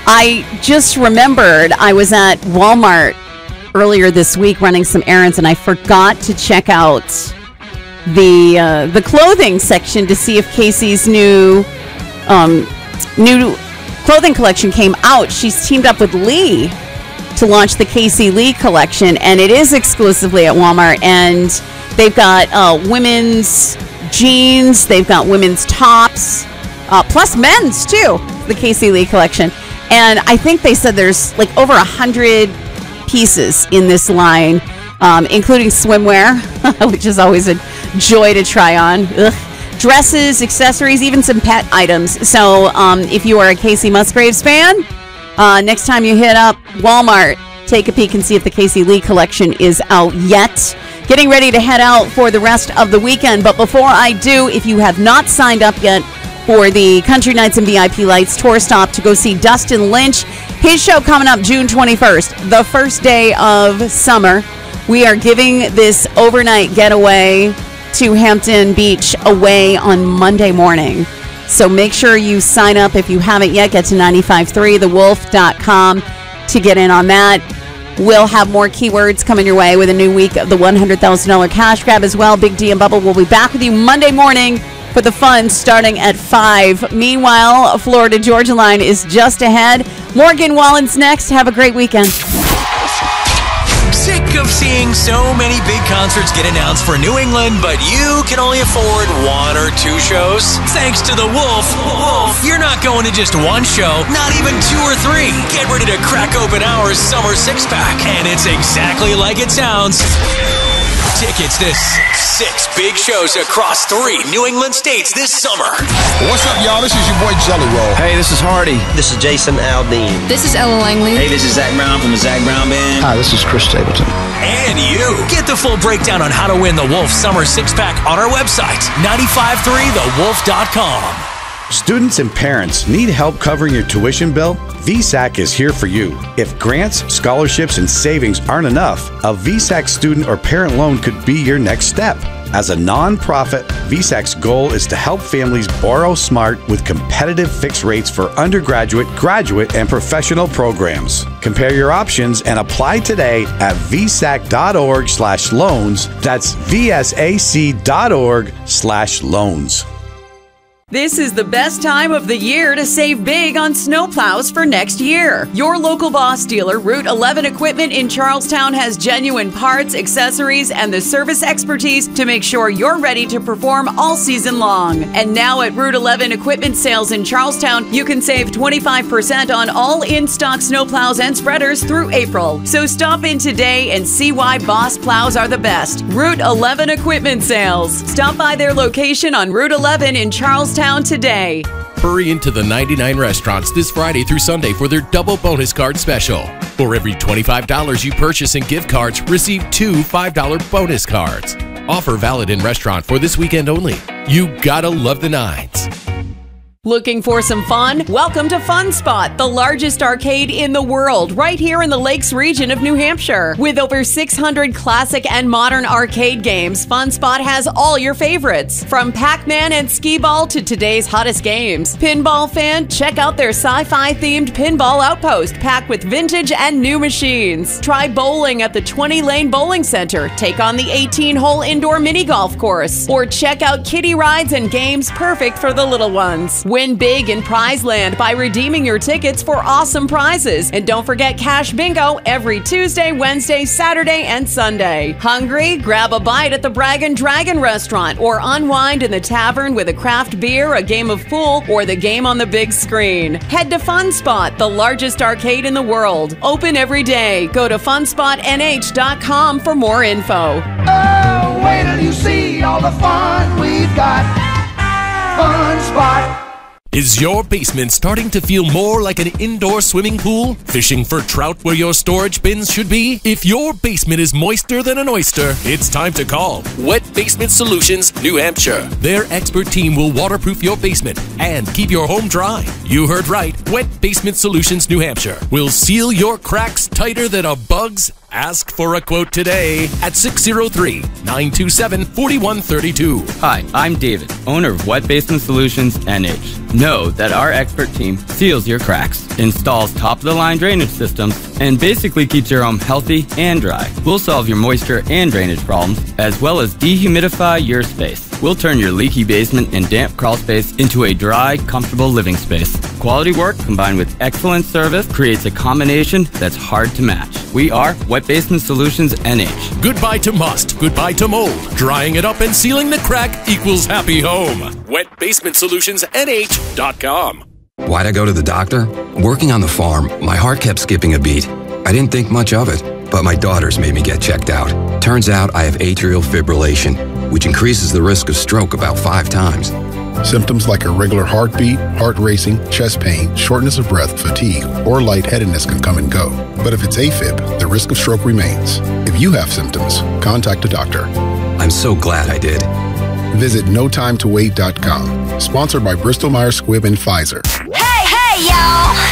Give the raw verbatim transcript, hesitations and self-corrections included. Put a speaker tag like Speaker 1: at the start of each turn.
Speaker 1: I just remembered I was at Walmart earlier this week running some errands, and I forgot to check out the uh, the clothing section to see if Casey's new um, new clothing collection came out. She's teamed up with Lee to launch the Casey Lee collection, and it is exclusively at Walmart. And they've got uh, women's jeans, they've got women's tops, uh, plus men's too. The Casey Lee collection, and I think they said there's like over a hundred pieces in this line, um, including swimwear, which is always a joy to try on. Ugh. Dresses, accessories, even some pet items. So um, if you are a Casey Musgraves fan, uh, next time you hit up Walmart, take a peek and see if the Casey Lee collection is out yet. Getting ready to head out for the rest of the weekend. But before I do, if you have not signed up yet for the Country Nights and V I P Lights tour stop to go see Dustin Lynch, his show coming up June twenty-first, the first day of summer. We are giving this overnight getaway to Hampton Beach away on Monday morning. So make sure you sign up if you haven't yet. Get to nine five three the wolf dot com to get in on that. We'll have more keywords coming your way with a new week of the one hundred thousand dollars cash grab as well. Big D and Bubba will be back with you Monday morning for the fun starting at five. Meanwhile, Florida Georgia Line is just ahead. Morgan Wallen's next. Have a great weekend.
Speaker 2: Sick of seeing so many big concerts get announced for New England, but you can only afford one or two shows? Thanks to the Wolf, Wolf, you're not going to just one show, not even two or three. Get ready to crack open our summer six-pack, and it's exactly like it sounds. Tickets to six big shows across three New England states this summer.
Speaker 3: What's up, y'all? This is your boy Jelly Roll.
Speaker 4: Hey, this is Hardy. This is Jason Aldean.
Speaker 5: This is Ella Langley.
Speaker 6: Hey, this is Zach Brown from the Zach Brown Band.
Speaker 3: Hi, this is Chris Stapleton.
Speaker 2: And you. Get the full breakdown on how to win the Wolf Summer Six-Pack on our website, nine five three the wolf dot com.
Speaker 7: Students and parents need help covering your tuition bill? V SAC is here for you. If grants, scholarships, and savings aren't enough, a V SAC student or parent loan could be your next step. As a nonprofit, V SAC's goal is to help families borrow smart with competitive fixed rates for undergraduate, graduate, and professional programs. Compare your options and apply today at v sac dot org slash loans. That's v sac dot org slash loans.
Speaker 1: This is the best time of the year to save big on snowplows for next year. Your local Boss dealer, Route eleven Equipment in Charlestown, has genuine parts, accessories, and the service expertise to make sure you're ready to perform all season long. And now at Route eleven Equipment Sales in Charlestown, you can save twenty-five percent on all in-stock snowplows and spreaders through April. So stop in today and see why Boss plows are the best. Route eleven Equipment Sales. Stop by their location on Route eleven in Charlestown today.
Speaker 8: Hurry into the ninety-nine restaurants this Friday through Sunday for their double bonus card special. For every twenty-five dollars you purchase in gift cards, receive two five dollar bonus cards. Offer valid in restaurant for this weekend only. You gotta love the nines.
Speaker 1: Looking for some fun? Welcome to Fun Spot, the largest arcade in the world, right here in the Lakes region of New Hampshire. With over six hundred classic and modern arcade games, Fun Spot has all your favorites. From Pac-Man and Skee-Ball to today's hottest games. Pinball fan, check out their sci-fi themed pinball outpost, packed with vintage and new machines. Try bowling at the twenty lane bowling center. Take on the eighteen hole indoor mini golf course. Or check out kiddie rides and games perfect for the little ones. Win big in Prizeland by redeeming your tickets for awesome prizes. And don't forget Cash Bingo every Tuesday, Wednesday, Saturday, and Sunday. Hungry? Grab a bite at the Bragg Dragon restaurant or unwind in the tavern with a craft beer, a game of pool, or the game on the big screen. Head to Fun Spot, the largest arcade in the world. Open every day. Go to fun spot n h dot com for more info.
Speaker 9: Oh, wait till you see all the fun we've got. Fun Spot.
Speaker 8: Is your basement starting to feel more like an indoor swimming pool? Fishing for trout where your storage bins should be? If your basement is moister than an oyster, it's time to call Wet Basement Solutions, New Hampshire. Their expert team will waterproof your basement and keep your home dry. You heard right. Wet Basement Solutions, New Hampshire will seal your cracks tighter than a bug's Ask for a quote today at six oh three, nine two seven, four one three two.
Speaker 5: Hi, I'm David, owner of Wet Basement Solutions N H. Know that our expert team seals your cracks, installs top-of-the-line drainage systems, and basically keeps your home healthy and dry. We'll solve your moisture and drainage problems, as well as dehumidify your space. We'll turn your leaky basement and damp crawl space into a dry, comfortable living space. Quality work combined with excellent service creates a combination that's hard to match. We are Wet Basement Solutions N H.
Speaker 8: Goodbye to must, goodbye to mold. Drying it up and sealing the crack equals happy home. Wet Basement Solutions N H dot com.
Speaker 10: Why'd I go to the doctor? Working on the farm, my heart kept skipping a beat. I didn't think much of it, but my daughters made me get checked out. Turns out I have atrial fibrillation, which increases the risk of stroke about five times.
Speaker 3: Symptoms like irregular heartbeat, heart racing, chest pain, shortness of breath, fatigue, or lightheadedness can come and go. But if it's AFib, the risk of stroke remains. If you have symptoms, contact a doctor.
Speaker 10: I'm so glad I did.
Speaker 3: Visit no time to wait dot com. Sponsored by Bristol Myers Squibb and Pfizer.
Speaker 11: Hey, hey, y'all!